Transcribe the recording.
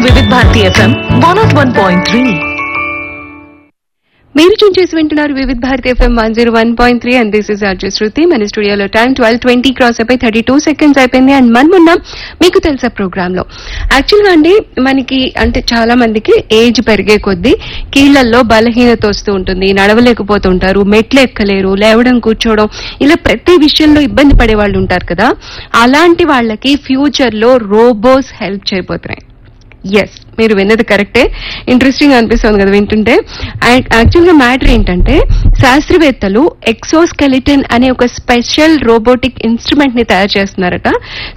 వివిధ భారతి ఎఫ్ఎం 101.3. మీరు చూన్ చేసి వింటున్నారు వివిధ Bharati FM 101.3 and this is RJ శృతి. మన స్టూడియోలో టైం 12:20 క్రాస్ అయిపోయి 32 సెకండ్స్ అయిపోయింది. అండ్ మనమున్నాం మీకు తెలుసా ప్రోగ్రామ్ లో. యాక్చువల్ గా అండి మనకి అంటే చాలా మందికి ఏజ్ పెరిగే కొద్దీ కీళ్లలో బలహీనత వస్తూ ఉంటుంది, నడవలేకపోతుంటారు, మెట్లు ఎక్కలేరు, లేవడం కూర్చోవడం ఇలా ప్రతి విషయంలో ఇబ్బంది పడే వాళ్ళు ఉంటారు కదా. అలాంటి వాళ్ళకి ఫ్యూచర్ లో రోబోస్ హెల్ప్ చేయబోతున్నాయి. ఎస్, మీరు విన్నది కరెక్టే. ఇంట్రెస్టింగ్ అనిపిస్తుంది కదా వింటుంటే. యాక్చువల్ గా మ్యాటర్ ఏంటంటే శాస్త్రవేత్తలు ఎక్సోస్కెలిటన్ అనే ఒక స్పెషల్ రోబోటిక్ ఇన్స్ట్రుమెంట్ ని తయారు చేస్తున్నారట.